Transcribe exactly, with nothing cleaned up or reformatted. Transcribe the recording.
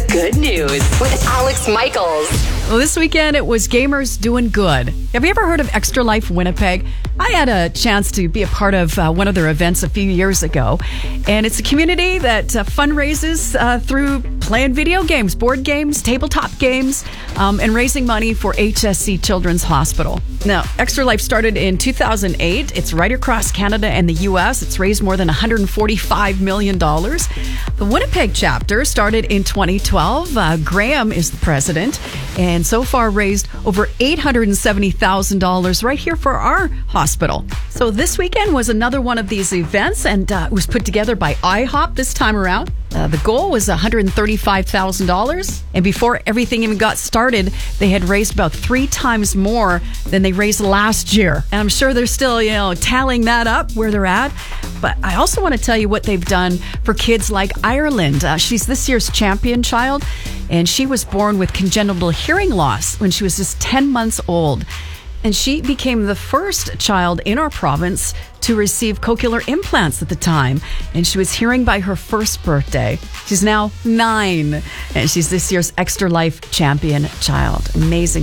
Good news with Alex Michaels. Well, this weekend it was Gamers Doing Good. Have you ever heard of Extra Life Winnipeg? I had a chance to be a part of uh, one of their events a few years ago. And it's a community that uh, fundraises uh, through playing video games, board games, tabletop games, um, and raising money for H S C Children's Hospital. Now, Extra Life started in two thousand eight. It's right across Canada and the U S. It's raised more than one hundred forty-five million dollars. The Winnipeg chapter started in twenty twelve. Uh, Graham is the president, and so far raised over eight hundred seventy thousand dollars right here for our hospital. So this weekend was another one of these events, and uh, it was put together by I hop this time around. Uh, the goal was one hundred thirty-five thousand dollars, and before everything even got started, they had raised about three times more than they raised last year. And I'm sure they're still, you know, tallying that up where they're at. But I also want to tell you what they've done for kids like Ireland. Uh, she's this year's champion child, and she was born with congenital hearing loss when she was just ten months old. And she became the first child in our province to receive cochlear implants at the time. And she was hearing by her first birthday. She's now nine, and she's this year's Extra Life champion child. Amazing.